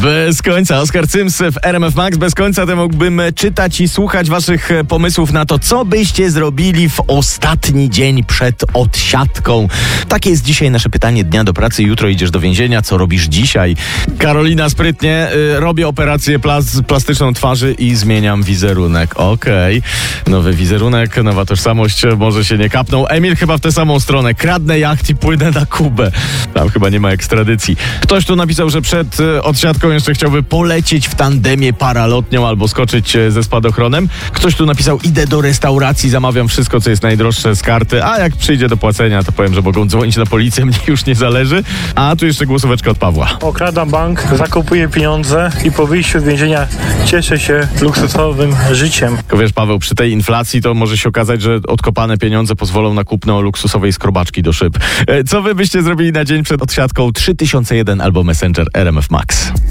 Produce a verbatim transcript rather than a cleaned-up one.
Bez końca. Oskar Cyms w R M F Max. Bez końca to mógłbym czytać i słuchać waszych pomysłów na to, co byście zrobili w ostatni dzień przed odsiadką. Takie jest dzisiaj nasze pytanie dnia do pracy. Jutro idziesz do więzienia. Co robisz dzisiaj? Karolina sprytnie. Y, robię operację plas- plastyczną twarzy i zmieniam wizerunek. Okej. Okay. Nowy wizerunek, nowa tożsamość. Może się nie kapną. Emil chyba w tę samą stronę. Kradnę jacht i płynę na Kubę. Tam chyba nie ma ekstradycji. Ktoś tu napisał, że przed y, odsiadką jeszcze chciałby polecieć w tandemie paralotnią albo skoczyć y, ze spadochronem. Ktoś tu napisał, idę do restauracji, zamawiam wszystko, co jest najdroższe z karty, a jak przyjdzie do płacenia, to powiem, że mogą dzwonić na policję, mnie już nie zależy. A tu jeszcze głosóweczka od Pawła. Okradam bank, zakupuję pieniądze i po wyjściu z więzienia cieszę się luksusowym życiem. Tylko wiesz, Paweł, przy tej inflacji to może się okazać, że odkopane pieniądze pozwolą na kupno luksusowej skrobaczki do szyb. E, co wy byście zrobili na dzień przed odsiadką? trzy tysiące jeden albo Messenger R M F Max.